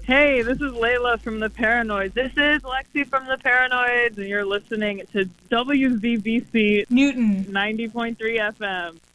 Hey, this is Layla from the Paranoids. This is Lexi from the Paranoids, and you're listening to WZBC Newton 90.3 FM.